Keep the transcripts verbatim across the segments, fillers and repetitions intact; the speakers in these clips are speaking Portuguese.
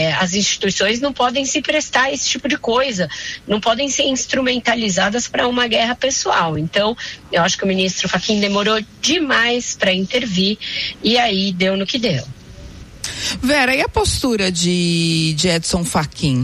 é, as instituições não podem se prestar a esse tipo de coisa, não podem ser instrumentalizadas para uma guerra pessoal. Então, eu acho que o ministro Fachin demorou demais para intervir e aí deu no que deu. Vera, e a postura de, de Edson Fachin?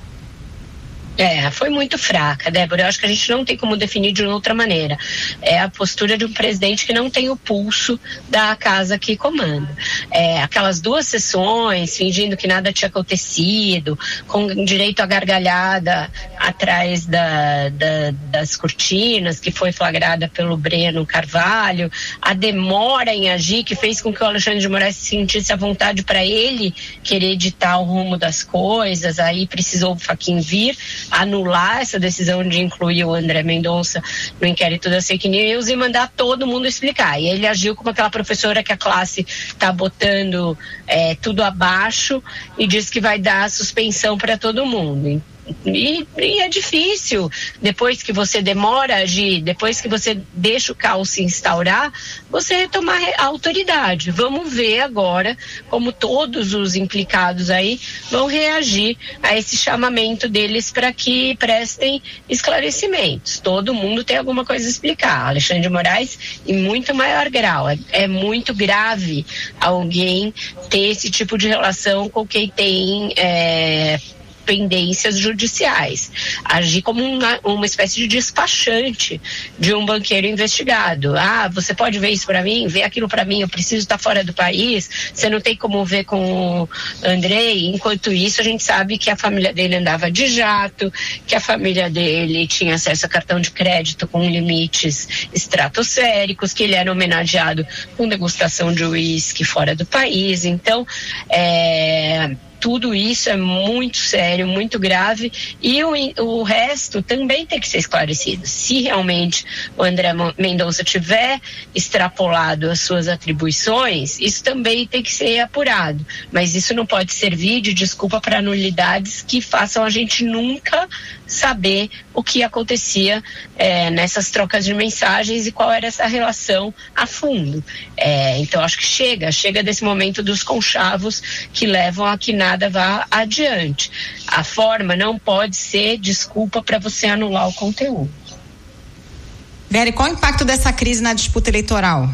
É, foi muito fraca, Débora. Eu acho que a gente não tem como definir de outra maneira. É a postura de um presidente que não tem o pulso da casa que comanda. É, aquelas duas sessões, fingindo que nada tinha acontecido, com direito à gargalhada atrás da, da, das cortinas, que foi flagrada pelo Breno Carvalho, a demora em agir, que fez com que o Alexandre de Moraes se sentisse à vontade para ele querer ditar o rumo das coisas. Aí precisou o Fachin vir anular essa decisão de incluir o André Mendonça no inquérito das fake news e mandar todo mundo explicar. E ele agiu como aquela professora que a classe está botando é, tudo abaixo e diz que vai dar suspensão para todo mundo. E, e é difícil, depois que você demora a agir, depois que você deixa o caos se instaurar, você retomar a autoridade. Vamos ver agora como todos os implicados aí vão reagir a esse chamamento deles para que prestem esclarecimentos. Todo mundo tem alguma coisa a explicar. Alexandre de Moraes, em muito maior grau. É, é muito grave alguém ter esse tipo de relação com quem tem é, pendências judiciais, agir como uma, uma espécie de despachante de um banqueiro investigado. Ah, você pode ver isso para mim, ver aquilo para mim, eu preciso estar fora do país, você não tem como ver com o Andrei. Enquanto isso, a gente sabe que a família dele andava de jato, que a família dele tinha acesso a cartão de crédito com limites estratosféricos, que ele era homenageado com degustação de uísque fora do país. Então, é... tudo isso é muito sério, muito grave, e o, o resto também tem que ser esclarecido. Se realmente o André Mendonça tiver extrapolado as suas atribuições, isso também tem que ser apurado. Mas isso não pode servir de desculpa para nulidades que façam a gente nunca saber o que acontecia é, nessas trocas de mensagens e qual era essa relação a fundo. É, então acho que chega, chega desse momento dos conchavos que levam a que nada vá adiante. A forma não pode ser desculpa para você anular o conteúdo. Vera, qual o impacto dessa crise na disputa eleitoral?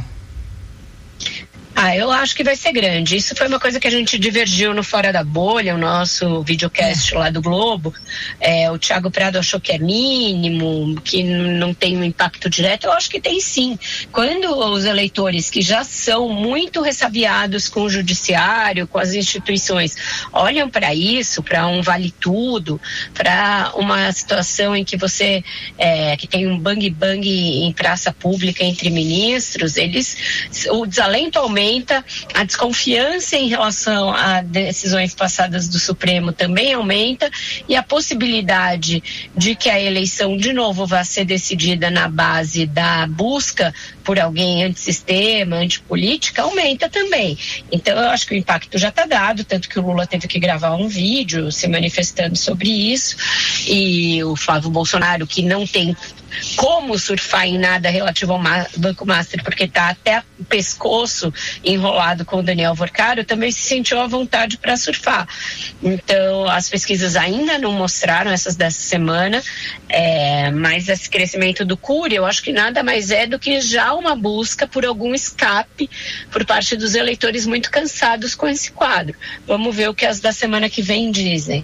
Ah, eu acho que vai ser grande. Isso foi uma coisa que a gente divergiu no Fora da Bolha, o nosso videocast é. lá do Globo. É, o Thiago Prado achou que é mínimo, que não tem um impacto direto. Eu acho que tem sim. Quando os eleitores que já são muito ressabiados com o judiciário, com as instituições, olham para isso, para um vale-tudo, para uma situação em que você, é, que tem um bang-bang em praça pública entre ministros, eles, o desalento aumenta, a desconfiança em relação a decisões passadas do Supremo também aumenta, e a possibilidade de que a eleição de novo vá ser decidida na base da busca por alguém antissistema, antipolítica, aumenta também. Então eu acho que o impacto já está dado, tanto que o Lula teve que gravar um vídeo se manifestando sobre isso, e o Flávio Bolsonaro, que não tem como surfar em nada relativo ao Banco Master, porque está até o pescoço enrolado com o Daniel Vorcaro, também se sentiu à vontade para surfar. Então, as pesquisas ainda não mostraram, essas dessa semana, é, mas esse crescimento do Cury, eu acho que nada mais é do que já uma busca por algum escape por parte dos eleitores muito cansados com esse quadro. Vamos ver o que as da semana que vem dizem.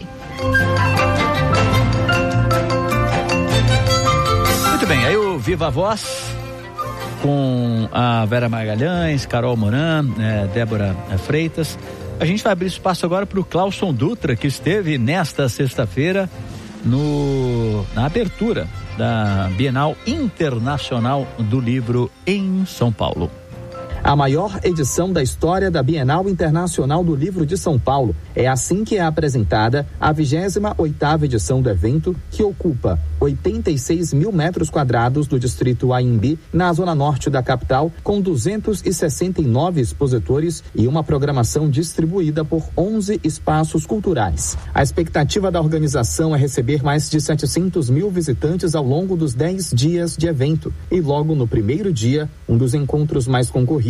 Muito bem, aí o Viva Voz com a Vera Magalhães, Carol Moran, é, Débora Freitas. A gente vai abrir espaço agora para o Clauson Dutra, que esteve nesta sexta-feira no, na abertura da Bienal Internacional do Livro em São Paulo. A maior edição da história da Bienal Internacional do Livro de São Paulo. É assim que é apresentada a vigésima oitava edição do evento, que ocupa oitenta e seis mil metros quadrados do distrito Anhembi, na zona norte da capital, com duzentos e sessenta e nove expositores e uma programação distribuída por onze espaços culturais. A expectativa da organização é receber mais de setecentos mil visitantes ao longo dos dez dias de evento. E logo no primeiro dia, um dos encontros mais concorridos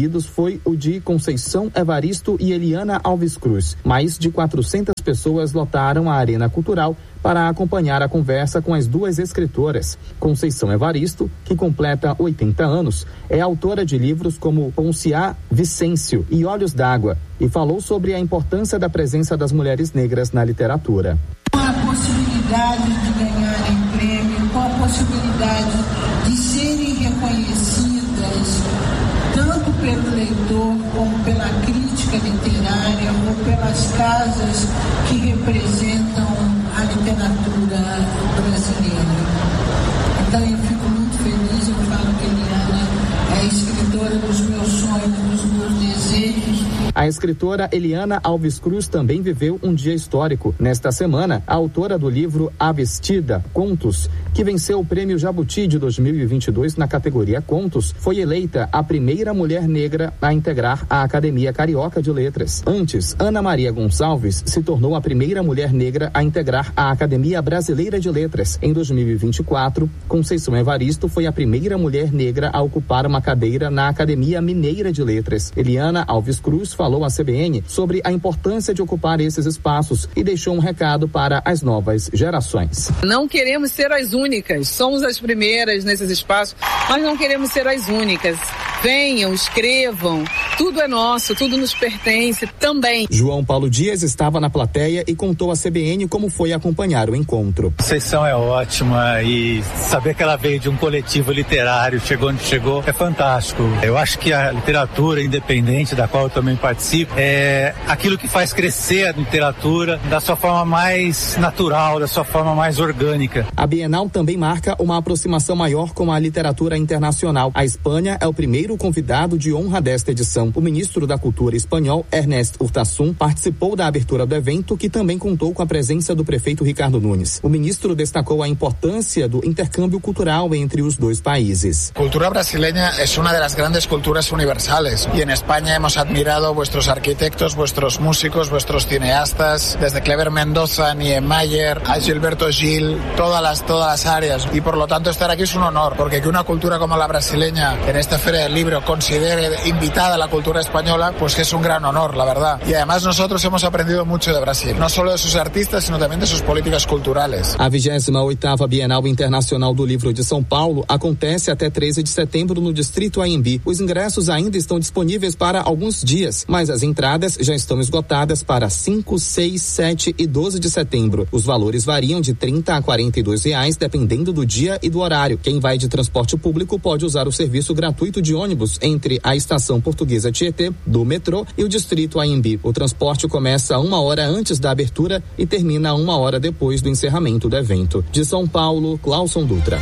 escolhidos foi o de Conceição Evaristo e Eliana Alves Cruz. Mais de quatrocentas pessoas lotaram a Arena Cultural para acompanhar a conversa com as duas escritoras. Conceição Evaristo, que completa oitenta anos, é autora de livros como Ponciá Vicêncio e Olhos d'Água e falou sobre a importância da presença das mulheres negras na literatura. Com a possibilidade de ganharem prêmio, com a possibilidade de serem reconhecidas tanto pelo leitor como pela crítica literária ou pelas casas que representam a literatura brasileira. Então eu fico muito feliz, eu falo que Eliana é a escritora dos meus sonhos, dos meus desejos. A escritora Eliana Alves Cruz também viveu um dia histórico. Nesta semana, a autora do livro A Vestida, Contos, que venceu o Prêmio Jabuti de dois mil e vinte e dois na categoria Contos, foi eleita a primeira mulher negra a integrar a Academia Carioca de Letras. Antes, Ana Maria Gonçalves se tornou a primeira mulher negra a integrar a Academia Brasileira de Letras. Em dois mil e vinte e quatro, Conceição Evaristo foi a primeira mulher negra a ocupar uma cadeira na Academia Mineira de Letras. Eliana Alves Cruz falou à C B N sobre a importância de ocupar esses espaços e deixou um recado para as novas gerações. Não queremos ser as únicas, somos as primeiras nesses espaços, mas não queremos ser as únicas. Venham, escrevam, tudo é nosso, tudo nos pertence também. João Paulo Dias estava na plateia e contou à C B N como foi acompanhar o encontro. A sessão é ótima e saber que ela veio de um coletivo literário, chegou onde chegou, é fantástico. Eu acho que a literatura independente, da qual eu também participo, é aquilo que faz crescer a literatura da sua forma mais natural, da sua forma mais orgânica. A Bienal também marca uma aproximação maior com a literatura internacional. A Espanha é o primeiro convidado de honra desta edição. O ministro da Cultura espanhol, Ernest Urtasun, participou da abertura do evento, que também contou com a presença do prefeito Ricardo Nunes. O ministro destacou a importância do intercâmbio cultural entre os dois países. A cultura brasileña es una de las grandes culturas universales y en España hemos admirado vuestros arquitectos, vuestros músicos, vuestros cineastas, desde Clever Mendoza, Niemeyer, a Gilberto Gil, todas las, todas las áreas, y por lo tanto estar aquí es un honor, porque que una cultura como la brasileña en esta Feria del Libro considere invitada a la cultura española, pues que es un gran honor, la verdad. Y además nosotros hemos aprendido mucho de Brasil, no solo de sus artistas, sino también de sus políticas culturales. A vigésima oitava Bienal Internacional do Livro de São Paulo acontece até treze de setembro no Distrito Anhembi. Os ingressos ainda estão disponíveis para alguns dias, mas as entradas já estão esgotadas para cinco, seis, sete e doze de setembro. Os valores variam de trinta a quarenta e dois reais, dependendo do dia e do horário. Quem vai de transporte público pode usar o serviço gratuito de ônibus entre a Estação Portuguesa Tietê, do metrô, e o Distrito Anhembi. O transporte começa uma hora antes da abertura e termina uma hora depois do encerramento do evento. De São Paulo, Clauson Dutra.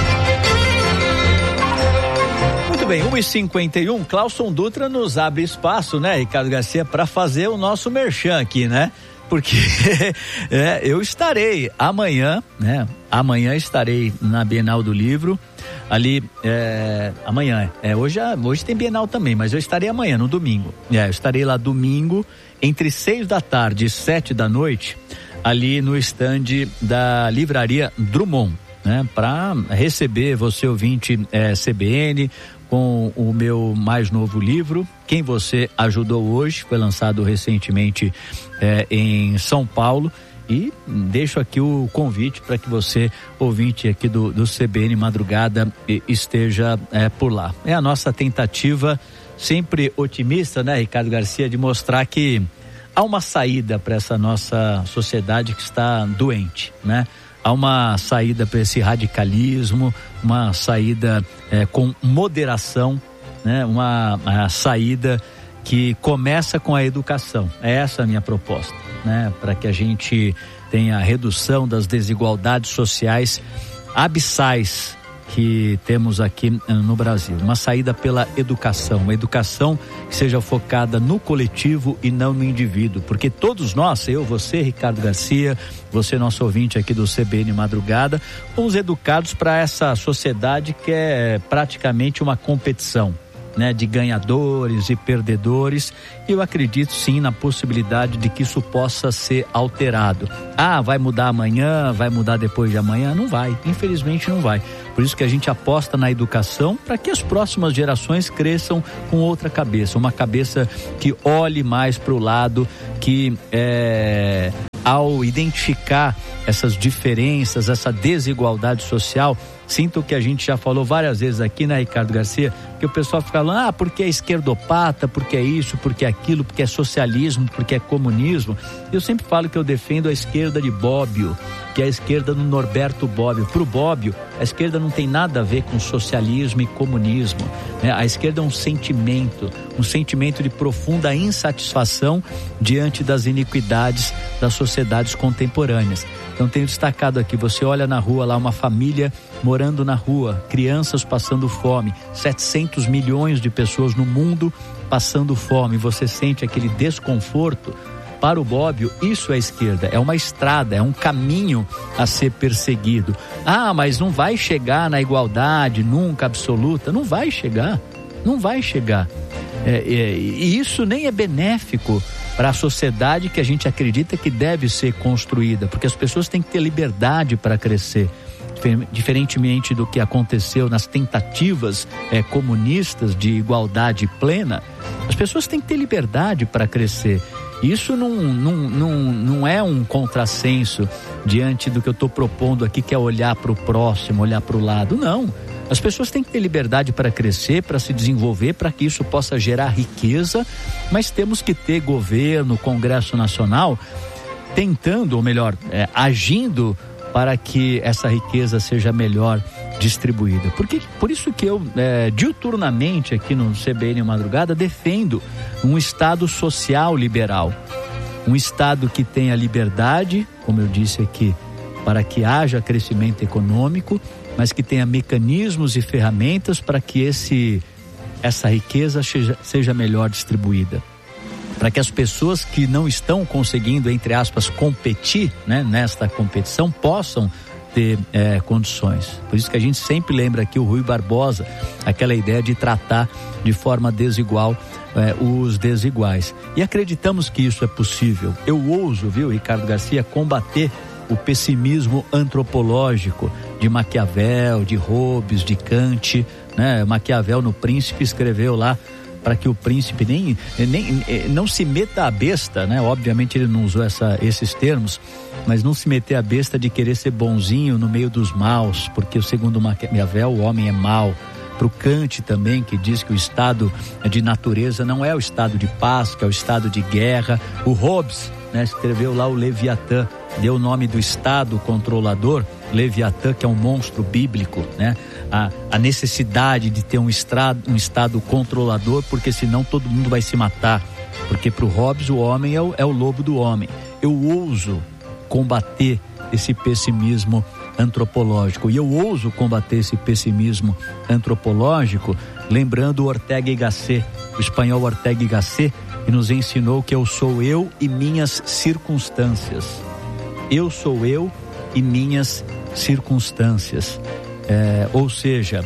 Muito bem, uma e cinquenta e um, Clauson Dutra nos abre espaço, né, Ricardo Garcia, para fazer o nosso merchan aqui, né? Porque é, eu estarei amanhã, né? Amanhã estarei na Bienal do Livro, ali, é, amanhã, é, hoje, hoje tem Bienal também, mas eu estarei amanhã, no domingo. É, eu estarei lá domingo, entre seis da tarde e sete da noite, ali no estande da Livraria Drummond, né? Para receber você, ouvinte, é, C B N, com o meu mais novo livro, Quem Você Ajudou Hoje, foi lançado recentemente é, em São Paulo, e deixo aqui o convite para que você, ouvinte aqui do, do C B N Madrugada, esteja é, por lá. É a nossa tentativa, sempre otimista, né, Ricardo Garcia, de mostrar que há uma saída para essa nossa sociedade que está doente, né? Há uma saída para esse radicalismo, uma saída é, com moderação, né? Uma, uma saída que começa com a educação. É essa a minha proposta, né? Para que a gente tenha a redução das desigualdades sociais abissais que temos aqui no Brasil. Uma saída pela educação, uma educação que seja focada no coletivo e não no indivíduo, porque todos nós, eu, você, Ricardo Garcia, você, nosso ouvinte aqui do C B N Madrugada, fomos educados para essa sociedade que é praticamente uma competição, né, de ganhadores e perdedores. E eu acredito sim na possibilidade de que isso possa ser alterado. Ah, vai mudar amanhã, vai mudar depois de amanhã? Não vai, infelizmente não vai. Por isso que a gente aposta na educação para que as próximas gerações cresçam com outra cabeça, uma cabeça que olhe mais para o lado, que é, ao identificar essas diferenças, essa desigualdade social, sinto que a gente já falou várias vezes aqui, né, Ricardo Garcia, que o pessoal fica falando, ah, porque é esquerdopata, porque é isso, porque é aquilo, porque é socialismo, porque é comunismo. Eu sempre falo que eu defendo a esquerda de Bobbio, que é a esquerda do Norberto Bobbio. Para o Bobbio, a esquerda não tem nada a ver com socialismo e comunismo, né? A esquerda é um sentimento, um sentimento de profunda insatisfação diante das iniquidades das sociedades contemporâneas. Então tenho destacado aqui, você olha na rua lá uma família morando na rua, crianças passando fome, setecentos milhões de pessoas no mundo passando fome, você sente aquele desconforto. Para o Bobbio, isso é esquerda, é uma estrada, é um caminho a ser perseguido. Ah, mas não vai chegar na igualdade nunca absoluta, não vai chegar, não vai chegar. É, é, e isso nem é benéfico para a sociedade que a gente acredita que deve ser construída, porque as pessoas têm que ter liberdade para crescer. Diferentemente do que aconteceu nas tentativas é, comunistas de igualdade plena, as pessoas têm que ter liberdade para crescer. Isso não, não, não, não é um contrassenso diante do que eu estou propondo aqui, que é olhar para o próximo, olhar para o lado. Não, as pessoas têm que ter liberdade para crescer, para se desenvolver, para que isso possa gerar riqueza, mas temos que ter governo, Congresso Nacional, tentando, ou melhor, é, agindo para que essa riqueza seja melhor distribuída. Porque, por isso que eu, é, diuturnamente aqui no C B N Madrugada, defendo um Estado social liberal. Um Estado que tenha liberdade, como eu disse aqui, para que haja crescimento econômico, mas que tenha mecanismos e ferramentas para que esse, essa riqueza seja, seja melhor distribuída. Para que as pessoas que não estão conseguindo, entre aspas, competir, né, nesta competição, possam ter é, condições. Por isso que a gente sempre lembra aqui o Rui Barbosa, aquela ideia de tratar de forma desigual é, os desiguais. E acreditamos que isso é possível. Eu ouso, viu, Ricardo Garcia, combater o pessimismo antropológico de Maquiavel, de Hobbes, de Kant, né? Maquiavel no Príncipe escreveu lá para que o príncipe nem, nem não se meta a besta, né? Obviamente ele não usou essa, esses termos, mas não se meter a besta de querer ser bonzinho no meio dos maus, porque segundo Maquiavel o homem é mau. Para o Kant também, que diz que o estado de natureza não é o estado de paz, que é o estado de guerra. O Hobbes, né, escreveu lá o Leviatã, deu o nome do estado controlador, Leviatã, que é um monstro bíblico, né? A, a necessidade de ter um estado, um estado controlador, porque senão todo mundo vai se matar. Porque para o Hobbes o homem é o, é o lobo do homem. Eu ouso combater esse pessimismo antropológico. E eu ouso combater esse pessimismo antropológico lembrando o Ortega y Gasset, o espanhol Ortega y Gasset, que nos ensinou que eu sou eu e minhas circunstâncias. Eu sou eu e minhas circunstâncias. É, ou seja,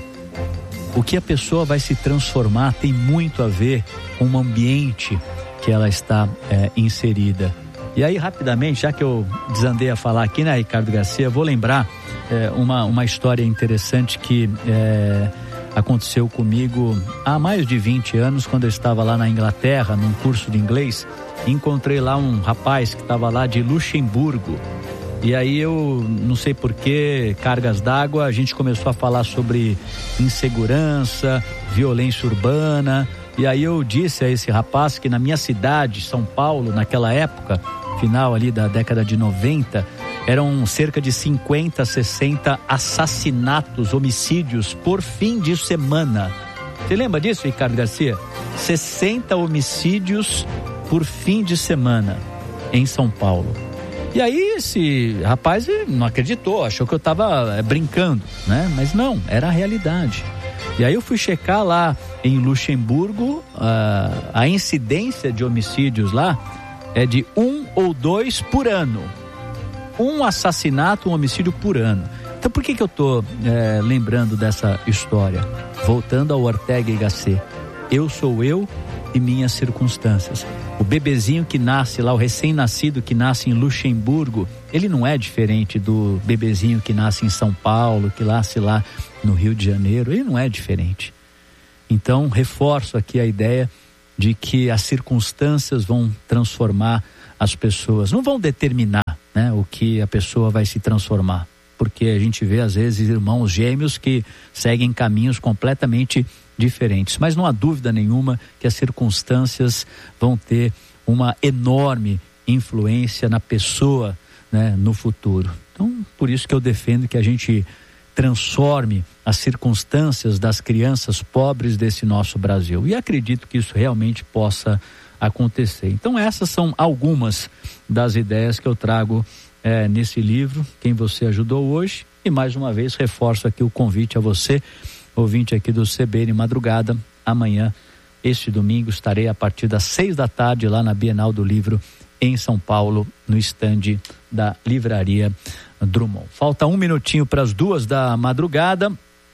o que a pessoa vai se transformar tem muito a ver com o ambiente que ela está é, inserida. E aí, rapidamente, já que eu desandei a falar aqui, né, Ricardo Garcia, vou lembrar é, uma, uma história interessante que é, aconteceu comigo há mais de vinte anos, quando eu estava lá na Inglaterra, num curso de inglês. Encontrei lá um rapaz que estava lá de Luxemburgo. E aí eu, não sei porquê, cargas d'água, a gente começou a falar sobre insegurança, violência urbana. E aí eu disse a esse rapaz que na minha cidade, São Paulo, naquela época, final ali da década de noventa, eram cerca de cinquenta, sessenta assassinatos, homicídios por fim de semana. Você lembra disso, Ricardo Garcia? sessenta homicídios por fim de semana em São Paulo. E aí esse rapaz não acreditou, achou que eu estava brincando, né? Mas não, era a realidade. E aí eu fui checar lá em Luxemburgo, a, a incidência de homicídios lá é de um ou dois por ano. Um assassinato, um homicídio por ano. Então por que que eu estou é, lembrando dessa história? Voltando ao Ortega y Gasset. Eu sou eu e minhas circunstâncias. O bebezinho que nasce lá, o recém-nascido que nasce em Luxemburgo, ele não é diferente do bebezinho que nasce em São Paulo, que nasce lá no Rio de Janeiro, ele não é diferente. Então, reforço aqui a ideia de que as circunstâncias vão transformar as pessoas, não vão determinar, né, o que a pessoa vai se transformar, porque a gente vê às vezes irmãos gêmeos que seguem caminhos completamente diferentes, mas não há dúvida nenhuma que as circunstâncias vão ter uma enorme influência na pessoa, né, no futuro. Então, por isso que eu defendo que a gente transforme as circunstâncias das crianças pobres desse nosso Brasil, e acredito que isso realmente possa acontecer. Então, essas são algumas das ideias que eu trago é, nesse livro, Quem Você Ajudou Hoje, e mais uma vez reforço aqui o convite a você, ouvinte aqui do C B N Madrugada. Amanhã, este domingo, estarei a partir das seis da tarde lá na Bienal do Livro em São Paulo, no estande da Livraria Drummond. Falta um minutinho para as duas da madrugada,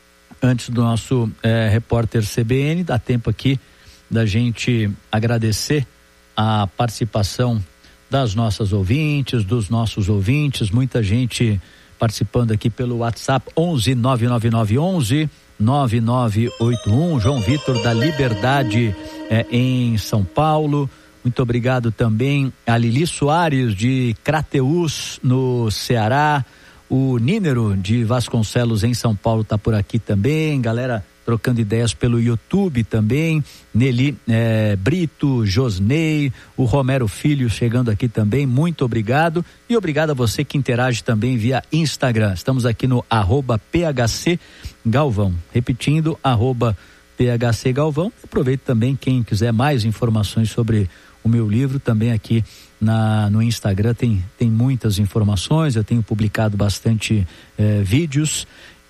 antes do nosso eh, repórter C B N. Dá tempo aqui da gente agradecer a participação das nossas ouvintes, dos nossos ouvintes, muita gente participando aqui pelo WhatsApp onze nove nove nove onze nove nove oito um, João Vitor da Liberdade eh, em São Paulo. Muito obrigado também a Lili Soares de Crateús no Ceará, o Nínero de Vasconcelos em São Paulo tá por aqui também, galera trocando ideias pelo YouTube também, Nelly eh, Brito, Josnei, o Romero Filho chegando aqui também, muito obrigado, e obrigado a você que interage também via Instagram. Estamos aqui no arroba P H C Galvão, repetindo, arroba P H C Galvão. Aproveito também, quem quiser mais informações sobre o meu livro, também aqui na, no Instagram tem, tem muitas informações, eu tenho publicado bastante eh, vídeos,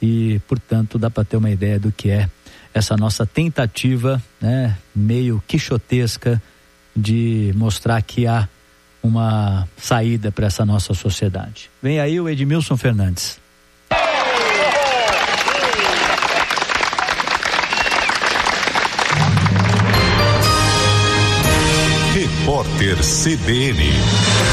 e portanto dá para ter uma ideia do que é essa nossa tentativa, né, meio quixotesca, de mostrar que há uma saída para essa nossa sociedade. Vem aí o Edmilson Fernandes. Repórter C B N.